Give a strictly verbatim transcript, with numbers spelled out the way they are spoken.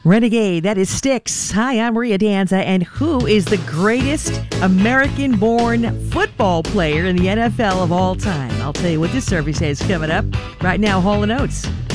Renegade, that is Styx. Hi, I'm Maria Danza. And who is the greatest American-born football player in the N F L of all time? I'll tell you what this survey says coming up. Right now, Hall and Oates.